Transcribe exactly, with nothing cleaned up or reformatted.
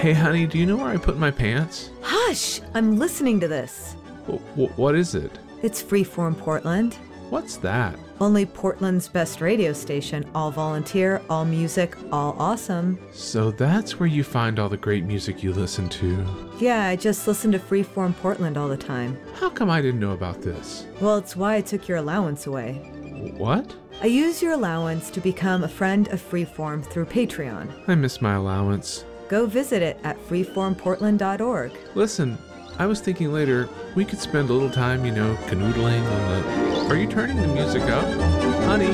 Hey, honey, do you know where I put my pants? Hush! I'm listening to this. W- w- what is it? It's Freeform Portland. What's that? Only Portland's best radio station. All volunteer, all music, all awesome. So that's where you find all the great music you listen to. Yeah, I just listen to Freeform Portland all the time. How come I didn't know about this? Well, it's why I took your allowance away. What? I use your allowance to become a friend of Freeform through Patreon. I miss my allowance. Go visit it at freeform portland dot org. Listen, I was thinking later we could spend a little time, you know, canoodling on the... Are you turning the music up? Honey?